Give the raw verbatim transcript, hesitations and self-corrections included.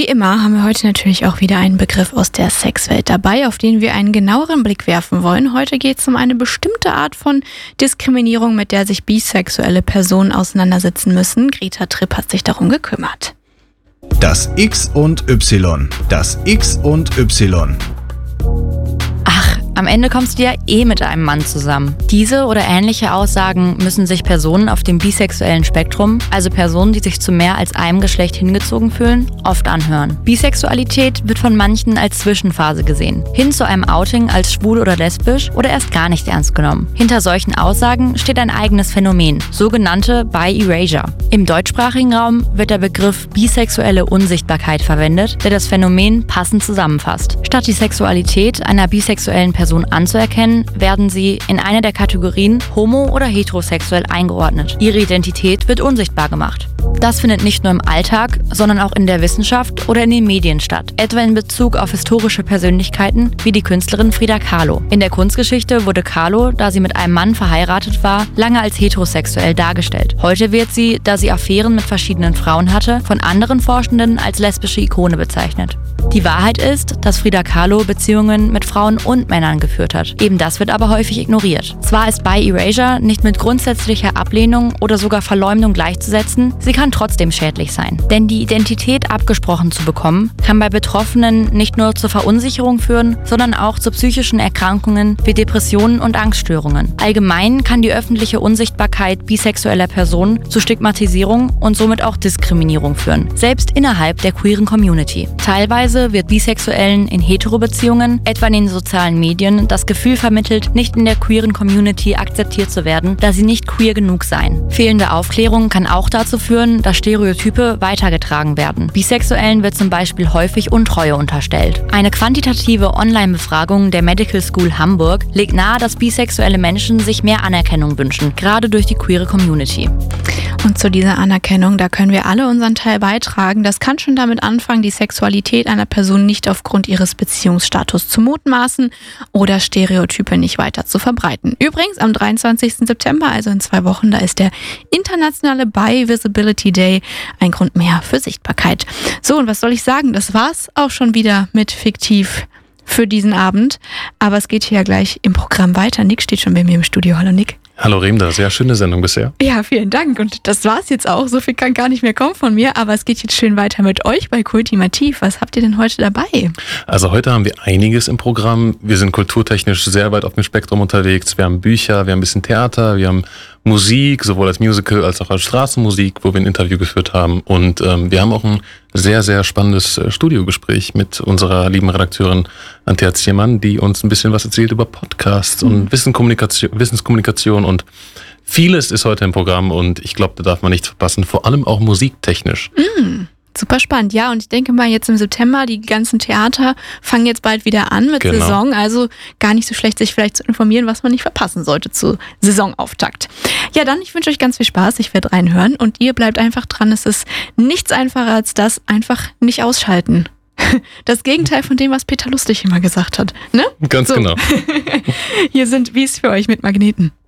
immer haben wir heute natürlich auch wieder einen Begriff aus der Sexwelt dabei, auf den wir einen genaueren Blick werfen wollen. Heute geht es um eine bestimmte Art von Diskriminierung, mit der sich bisexuelle Personen auseinandersetzen müssen. Greta Tripp hat sich darum gekümmert. Das X und Y. Das X und Y. Ach, am Ende kommst du ja eh mit einem Mann zusammen. Diese oder ähnliche Aussagen müssen sich Personen auf dem bisexuellen Spektrum, also Personen, die sich zu mehr als einem Geschlecht hingezogen fühlen, oft anhören. Bisexualität wird von manchen als Zwischenphase gesehen, hin zu einem Outing als schwul oder lesbisch oder erst gar nicht ernst genommen. Hinter solchen Aussagen steht ein eigenes Phänomen, sogenannte Bi-Erasure. Im deutschsprachigen Raum wird der Begriff bisexuelle Unsichtbarkeit verwendet, der das Phänomen passend zusammenfasst. Statt die Sexualität einer bisexuellen Person anzuerkennen, werden sie in eine der Kategorien homo- oder heterosexuell eingeordnet. Ihre Identität wird unsichtbar gemacht. Das findet nicht nur im Alltag, sondern auch in der Wissenschaft oder in den Medien statt. Etwa in Bezug auf historische Persönlichkeiten wie die Künstlerin Frida Kahlo. In der Kunstgeschichte wurde Kahlo, da sie mit einem Mann verheiratet war, lange als heterosexuell dargestellt. Heute wird sie, da sie Affären mit verschiedenen Frauen hatte, von anderen Forschenden als lesbische Ikone bezeichnet. Die Wahrheit ist, dass Frida Kahlo Beziehungen mit Frauen und Männern geführt hat. Eben das wird aber häufig ignoriert. Zwar ist Bi-Erasure nicht mit grundsätzlicher Ablehnung oder sogar Verleumdung gleichzusetzen, sie kann trotzdem schädlich sein. Denn die Identität abgesprochen zu bekommen, kann bei Betroffenen nicht nur zur Verunsicherung führen, sondern auch zu psychischen Erkrankungen wie Depressionen und Angststörungen. Allgemein kann die öffentliche Unsichtbarkeit bisexueller Personen zu Stigmatisierung und somit auch Diskriminierung führen, selbst innerhalb der queeren Community. Teilweise wird Bisexuellen in Hetero-Beziehungen, etwa in den sozialen Medien, das Gefühl vermittelt, nicht in der queeren Community akzeptiert zu werden, da sie nicht queer genug seien. Fehlende Aufklärung kann auch dazu führen, dass Stereotype weitergetragen werden. Bisexuellen wird zum Beispiel häufig Untreue unterstellt. Eine quantitative Online-Befragung der Medical School Hamburg legt nahe, dass bisexuelle Menschen sich mehr Anerkennung wünschen, gerade durch die queere Community. Und zu dieser Anerkennung, da können wir alle unseren Teil beitragen. Das kann schon damit anfangen, die Sexualität einer Person nicht aufgrund ihres Beziehungsstatus zu mutmaßen oder Stereotype nicht weiter zu verbreiten. Übrigens am dreiundzwanzigsten September, also in zwei Wochen, da ist der internationale Bi-Visibility Day, ein Grund mehr für Sichtbarkeit. So, und was soll ich sagen? Das war's auch schon wieder mit Fiktiv für diesen Abend. Aber es geht hier ja gleich im Programm weiter. Nick steht schon bei mir im Studio. Hallo Nick. Hallo Remda, sehr schöne Sendung bisher. Ja, vielen Dank. Und das war's jetzt auch. So viel kann gar nicht mehr kommen von mir. Aber es geht jetzt schön weiter mit euch bei Kultimativ. Was habt ihr denn heute dabei? Also heute haben wir einiges im Programm. Wir sind kulturtechnisch sehr weit auf dem Spektrum unterwegs. Wir haben Bücher, wir haben ein bisschen Theater, wir haben Musik, sowohl als Musical als auch als Straßenmusik, wo wir ein Interview geführt haben. Und ähm, wir haben auch ein sehr, sehr spannendes äh, Studiogespräch mit unserer lieben Redakteurin Antea Ziermann, die uns ein bisschen was erzählt über Podcasts mhm. und Wissenskommunikation, Wissenskommunikation und vieles ist heute im Programm und ich glaube, da darf man nichts verpassen, vor allem auch musiktechnisch. Mhm. Super spannend, ja, und ich denke mal jetzt im September, die ganzen Theater fangen jetzt bald wieder an mit genau. Saison, also gar nicht so schlecht, sich vielleicht zu informieren, was man nicht verpassen sollte zu Saisonauftakt. Ja, dann, ich wünsche euch ganz viel Spaß, ich werde reinhören und ihr bleibt einfach dran, es ist nichts einfacher als das, einfach nicht ausschalten. Das Gegenteil von dem, was Peter Lustig immer gesagt hat, ne? Ganz so. Genau. Hier sind Wie es für euch mit Magneten.